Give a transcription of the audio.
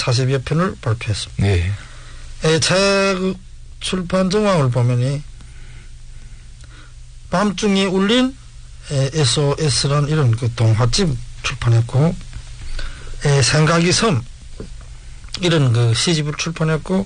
40여 편을 발표했습니다. 네. 책 출판 정황을 보면이 밤중에 울린 SOS라는 이런 그 동화집 출판했고, 생각이 섬 이런 그 시집을 출판했고,